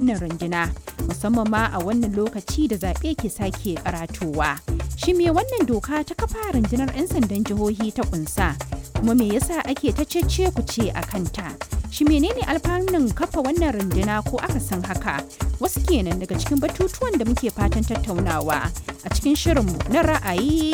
wannan runduna, musamman ma a wannan lokaci da zaɓe ke sake karatowa. Shi me wannan doka ta kafa rundunar 'yan sandan jihohi ta kunsa? Kuma me yasa ake ta cece ku ce a kanta? Shi menene alfanun kafa wannan runduna ko aka san haka? Wasu kenan daga cikin batutuwan da muke fatan tattaunawa a cikin shirinmu na ra'ayi